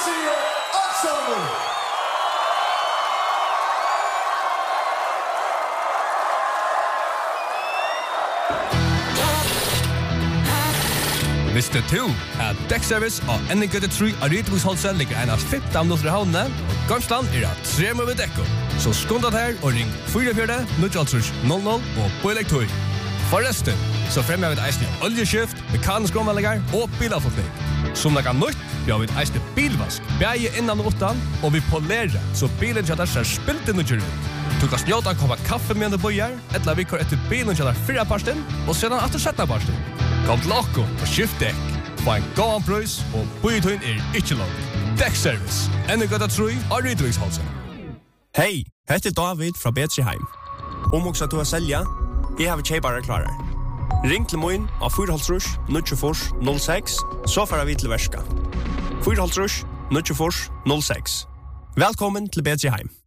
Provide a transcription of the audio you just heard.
siger alt sammen. Visste du at Deckservice og NG3 av Rytebusholset ligger en av 15 minutter i havnene, og Gamsland at 3 med dekko. Så skundet her og ring 44-000 og på elektor. Forresten, så fremmer vi et eisende oljeskift, mekanisk omvalgninger og bilavforkning. Som det kan nytt, vi har et eisende bilvask, bæge innan og utan, og vi polerer, så bilen kjøtter ser spilt inn og kjører ut. Du kan snjåta en kopp kaffe med en bøyer, eller vi kår etter bilen kjøtter 4 parsten, og sedan etter 17 parsten. Kom til Akko og skift dekk. Få en god prøys, og bøyetøyen ikke langt. Deckservice, NG3 av Rytebusholset. Hei, heter David fra Betriheim. Om också att du har sälja, jag har tjejbara klarar. Ring till moin av 4-0-06, så får vi till värska. 4-0-06. Välkommen till Betriheim.